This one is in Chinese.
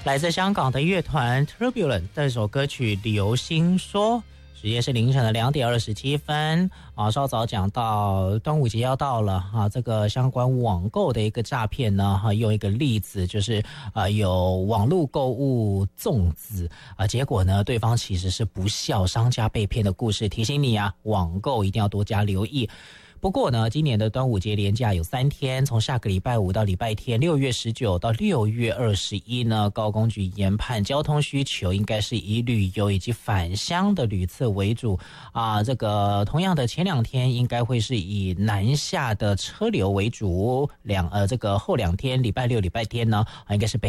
来自香港的乐团 Turbulent 这首歌曲《流星说》，时间是凌晨的2点27分啊。稍早讲到端午节要到了啊，这个相关网购的一个诈骗呢，用一个例子就是有网络购物粽子啊，结果呢对方其实是不孝商家被骗的故事，提醒你啊，网购一定要多加留意。不过呢，今年的端午节连假有3天，从下个礼拜5到礼拜天，6月19到6月21呢，高公局研判交通需求应该是以旅游以及返乡的旅次为主啊。这个同样的前2天应该会是以南下的车流为主，这个后2天礼拜6、礼拜天呢，应该是北